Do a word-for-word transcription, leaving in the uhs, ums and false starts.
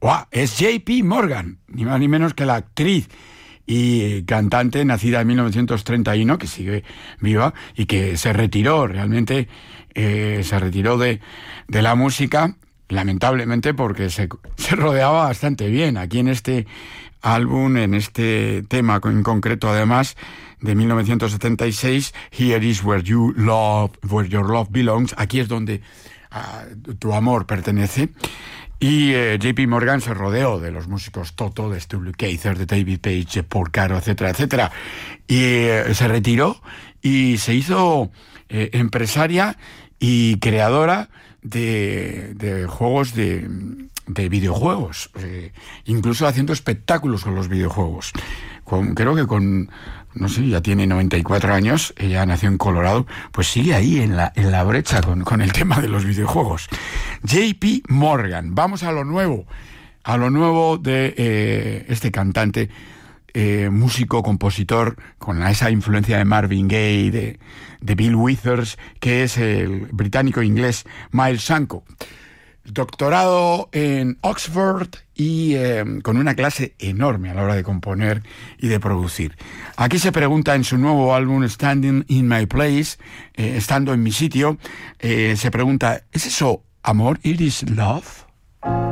¡Wow! Es J P Morgan, ni más ni menos que la actriz y cantante nacida en mil novecientos treinta y uno, que sigue viva y que se retiró realmente, eh, se retiró de, de la música, lamentablemente, porque se, se rodeaba bastante bien. Aquí en este álbum, en este tema en concreto, además, de mil novecientos setenta y seis, Here is where you love, where your love belongs. Aquí es donde uh, tu amor pertenece. Y eh, J P Morgan se rodeó de los músicos Toto, de Stu Lukather, de David Page, de Paul Caro, etcétera, etcétera. Y eh, se retiró y se hizo eh, empresaria y creadora de, de juegos de, de videojuegos, eh, incluso haciendo espectáculos con los videojuegos. Con, creo que con, no sé, ya tiene noventa y cuatro años, ella nació en Colorado, pues sigue ahí en la, en la brecha con, con el tema de los videojuegos. J P Morgan, vamos a lo nuevo, a lo nuevo de eh, este cantante, eh, músico, compositor, con esa influencia de Marvin Gaye, de, de Bill Withers, que es el británico-inglés Miles Sanko. Doctorado en Oxford y eh, con una clase enorme a la hora de componer y de producir. Aquí se pregunta en su nuevo álbum Standing in My Place, eh, estando en mi sitio, eh, se pregunta, ¿es eso amor? ¿It is love?